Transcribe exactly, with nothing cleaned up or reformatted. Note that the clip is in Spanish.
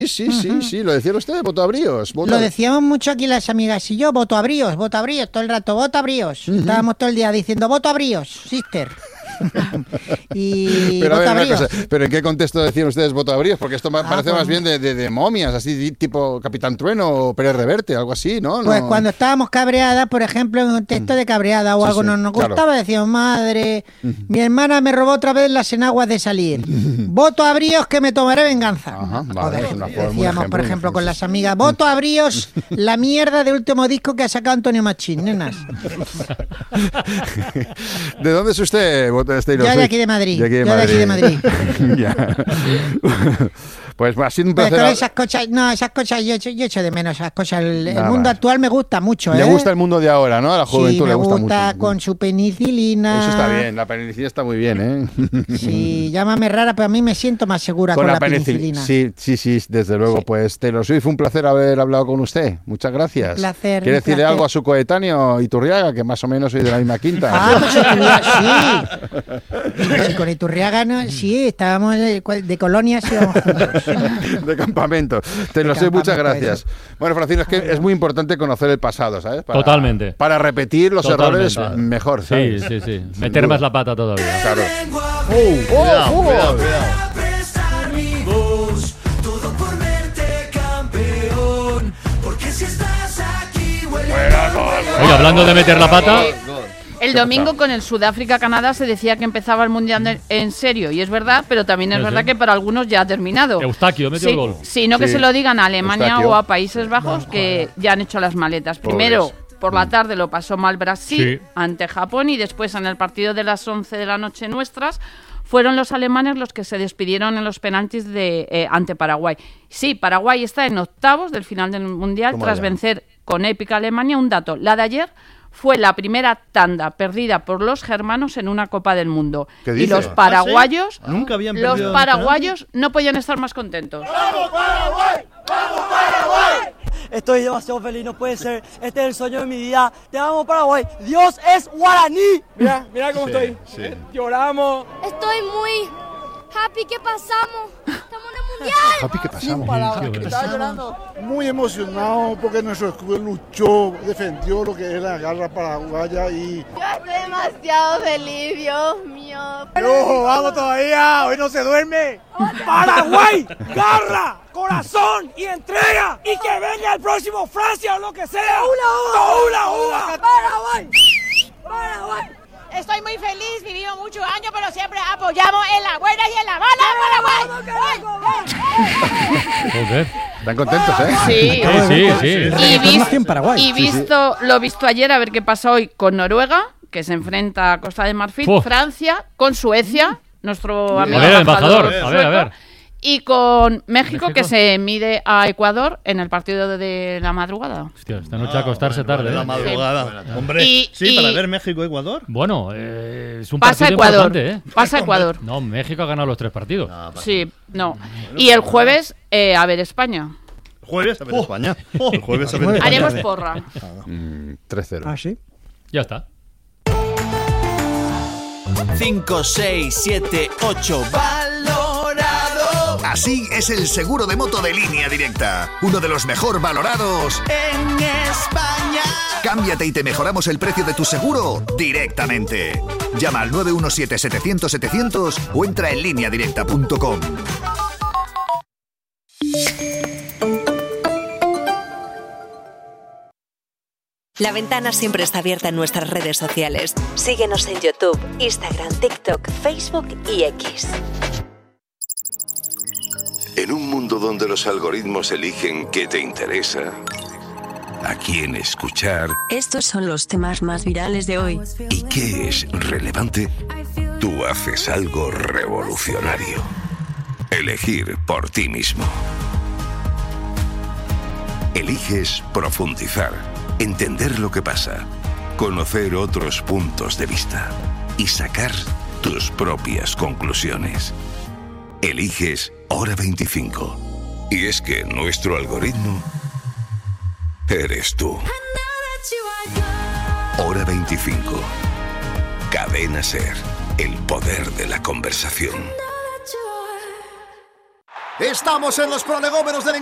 Sí, sí, uh-huh. sí, lo decían ustedes, voto a Bríos. Voto lo a... decíamos mucho aquí las amigas y yo, voto a Bríos, voto a Bríos, todo el rato, voto a Bríos. Uh-huh. Estábamos todo el día diciendo, voto a Bríos, sister. y pero, voto a ver, a Bríos. Una cosa, ¿pero en qué contexto decían ustedes voto a Bríos? Porque esto ah, parece pues, más bien de, de, de momias, así tipo Capitán Trueno o Pérez Reverte, algo así, ¿no? Pues no... cuando estábamos cabreadas, por ejemplo, en un contexto de cabreada o sí, algo sí, no nos gustaba, claro. Decíamos, madre, uh-huh. mi hermana me robó otra vez las enaguas de salir. Voto a Bríos que me tomaré venganza. Ajá, vale, Joder, es una decíamos, ejemplo, por ejemplo, con las amigas, voto a Bríos la mierda de último disco que ha sacado Antonio Machín, nenas. ¿De dónde es usted? Yo de aquí de Madrid. De aquí de Yo Madrid. de aquí de Madrid. Pues ha sido un placer. Pero esas cosas, no, esas cosas yo, yo echo de menos esas cosas. El, el mundo actual me gusta mucho. Le ¿eh? gusta el mundo de ahora, ¿no? A la juventud sí, me le gusta, gusta mucho. Con su penicilina. Eso está bien, la penicilina está muy bien, ¿eh? Sí, llámame rara, pero a mí me siento más segura con, con la, la penicilina. Sí, sí, sí, desde luego. Sí. Pues Taylor Swift, fue un placer haber hablado con usted. Muchas gracias. Un placer. ¿Quiere un decirle placer. algo a su coetáneo Iturriaga, que más o menos soy de la misma quinta? Ah, pues Iturriaga, sí. Pues con Iturriaga, no, sí, estábamos de, de colonias y íbamos juntos. De campamento. Te lo sé, muchas gracias. Bueno, Francino, es que es muy importante conocer el pasado, ¿sabes? Para, Totalmente. Para repetir los Totalmente. errores mejor, ¿sabes? Sí, sí, sí. Sin Meter duda. Más la pata todavía. Claro. Oh, oh, cuidado, oh, cuidado, cuidado. Oye, hablando de meter la pata... El domingo con el Sudáfrica-Canadá se decía que empezaba el Mundial en serio, y es verdad, pero también es sí, verdad sí. que para algunos ya ha terminado. Eustaquio metió sí, el gol. Sí, no que sí. se lo digan a Alemania Eustaquio. O a Países Bajos, que ya han hecho las maletas. Primero, Pobres. por la tarde lo pasó mal Brasil sí. ante Japón, y después en el partido de las once de la noche nuestras, fueron los alemanes los que se despidieron en los penaltis de, eh, ante Paraguay. Sí, Paraguay está en octavos del final del Mundial tras ya? vencer con épica Alemania. Un dato, la de ayer fue la primera tanda perdida por los germanos en una Copa del Mundo. Y los paraguayos, ¿Ah, sí? Nunca habían los paraguayos no podían estar más contentos. ¡Vamos Paraguay! ¡Vamos Paraguay! Estoy demasiado feliz, no puede ser. Este es el sueño de mi vida. Te amo Paraguay. Dios es guaraní. Mira, mira cómo sí, estoy. Sí. Lloramos. Estoy muy happy que pasamos. Estamos en el mundial. Happy que pasamos. Palabras, que estaba llorando. Muy emocionado porque nuestro escudo luchó, defendió lo que es la garra paraguaya y... Yo estoy demasiado feliz, Dios mío. ¡No, vamos todavía! ¡Hoy no se duerme! ¡Paraguay! ¡Garra! ¡Corazón! ¡Y entrega! ¡Y que venga el próximo Francia o lo que sea! ¡Hula, hula! ¡Hula! ¡Paraguay! ¡Paraguay! Estoy muy feliz, vivimos muchos años, pero siempre apoyamos en la buena y en la mala, Paraguay. Joder. Están contentos, ¿eh? Sí, sí, sí. sí. Y, vis- y visto lo visto ayer, a ver qué pasa hoy con Noruega, que se enfrenta a Costa de Marfil, oh. Francia, con Suecia, nuestro amigo a ver, embajador, embajador. A ver, a ver. Y con México, México, que se mide a Ecuador en el partido de la madrugada. Hostia, esta noche a acostarse bueno, tarde. La madrugada. Sí. Hombre, y, sí, y para ver México-Ecuador. Bueno, eh, es un pasa partido Ecuador, importante, ¿eh? Pasa Ecuador. No, México ha ganado los tres partidos. No, sí, no. Y el jueves, eh, a ver España. Jueves a ver oh. España. Oh. El jueves a ver España. Haremos porra. Mm, tres cero. ¿Ah, sí? Ya está. cinco, seis, siete, ocho valorado. Así es el seguro de moto de Línea Directa. Uno de los mejor valorados en España. Cámbiate y te mejoramos el precio de tu seguro directamente. Llama al nueve uno siete, setecientos, setecientos o entra en línea directa punto com. La Ventana siempre está abierta en nuestras redes sociales. Síguenos en YouTube, Instagram, TikTok, Facebook y X. En un mundo donde los algoritmos eligen qué te interesa, a quién escuchar... Estos son los temas más virales de hoy. ¿Y qué es relevante? Tú haces algo revolucionario. Elegir por ti mismo. Eliges profundizar, entender lo que pasa, conocer otros puntos de vista y sacar tus propias conclusiones. Eliges Hora veinticinco. Y es que nuestro algoritmo eres tú. Hora veinticinco. Cadena SER. El poder de la conversación. Estamos en los prolegómenos del